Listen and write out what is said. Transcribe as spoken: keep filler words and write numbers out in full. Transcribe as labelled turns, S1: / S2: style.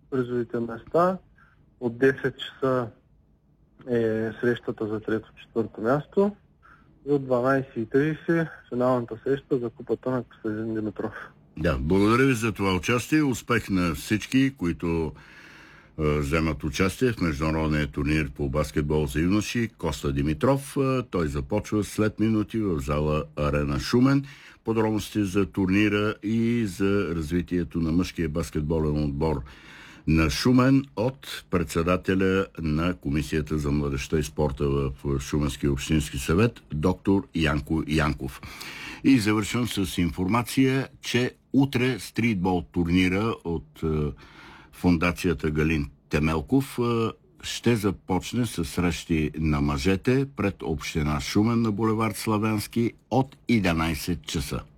S1: призовите места. От десет часа е срещата за трето-четвърто място. И от дванадесет и тридесет финалната среща за купата на Костадин Димитров.
S2: Да, благодаря ви за това участие. Успех на всички, които е, вземат участие в международния турнир по баскетбол за юноши. Коста Димитров. Е, той започва след минути в зала Арена Шумен. Подробности за турнира и за развитието на мъжкия баскетболен отбор на Шумен от председателя на Комисията за младежта и спорта в Шуменския общински съвет, доктор Янко Янков. И завършвам с информация, че утре стритбол турнира от е, фондацията Галин Темелков е, ще започне с срещи на мъжете пред община Шумен на булевард Славянски от единадесет часа.